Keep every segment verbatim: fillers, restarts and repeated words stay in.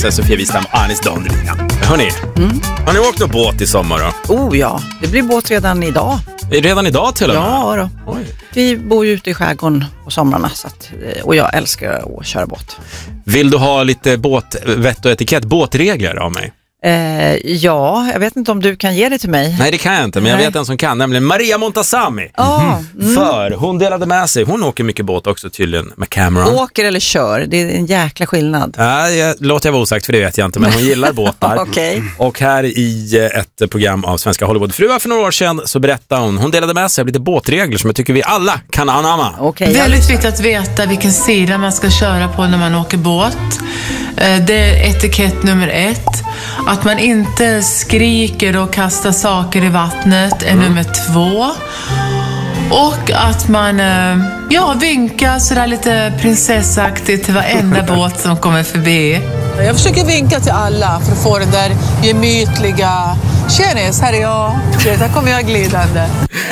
Sofia Wistam och Anis Don Drina. Hörrni, mm. har ni åkt någon båt i sommar då? Oh ja, det blir båt redan idag. Redan idag till och med? Ja då. Oj. Vi bor ju ute i skärgården på somrarna så att, och jag älskar att köra båt. Vill du ha lite båtvett och etikett, båtregler av mig? Eh, ja, jag vet inte om du kan ge det till mig. Nej, det kan jag inte, men Nej. jag vet en som kan, nämligen Maria Montazami. Ah, mm. För hon delade med sig, hon åker mycket båt också tydligen med Cameron. Åker eller kör, det är en jäkla skillnad. Ja, jag, låter jag vara osagt för det vet jag inte, men hon gillar båtar. Okay. Och här i ett program av Svenska Hollywoodfruar för några år sedan så berättade hon, hon delade med sig av lite båtregler som jag tycker vi alla kan anamma. Okay, väldigt viktigt att veta vilken sida man ska köra på när man åker båt. Det är etikett nummer ett. Att man inte skriker och kastar saker i vattnet är mm. nummer två. Och att man ja, vinkar sådär lite prinsessaktigt till varenda båt som kommer förbi. Jag försöker vinka till alla för att få den där gemytliga tjenis, här är jag, där kommer jag glidande.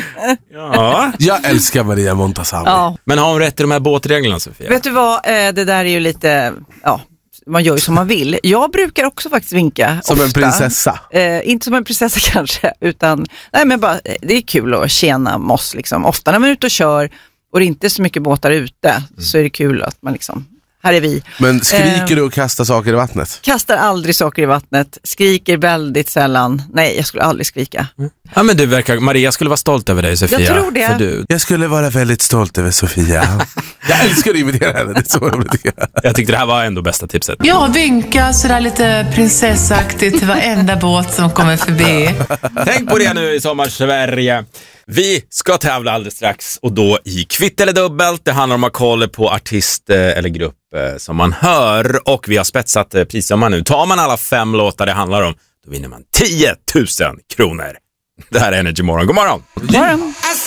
Ja. Jag älskar Maria Montazami. Ja. Men har hon rätt i de här båtreglerna, Sofia? Vet du vad, det där är ju lite, ja, man gör ju som man vill. Jag brukar också faktiskt vinka. Som ofta. En prinsessa? Eh, inte som en prinsessa kanske, utan nej, men bara, det är kul att tjäna moss liksom. Ofta när man är ute och kör och det är inte så mycket båtar ute mm. så är det kul att man liksom, här är vi. Men skriker eh, du och kastar saker i vattnet? Kastar aldrig saker i vattnet. Skriker väldigt sällan. Nej, jag skulle aldrig skrika. Mm. Ja, men du verkar, Maria skulle vara stolt över dig, Sofia. Jag tror det. För du. Jag skulle vara väldigt stolt över Sofia. Jag älskar att imitera henne, det är så roligt. Jag tyckte det här var ändå bästa tipset. Ja, vinka sådär lite prinsessaktigt till varenda båt som kommer förbi. Tänk på det nu i sommar Sverige. Vi ska tävla alldeles strax och då i kvitt eller dubbelt. Det handlar om att kolla på artist eller grupp som man hör och vi har spetsat prissumman nu. Tar man alla fem låtar det handlar om, då vinner man tio tusen kronor. Det här är Energy Morgon. God morgon! God morgon!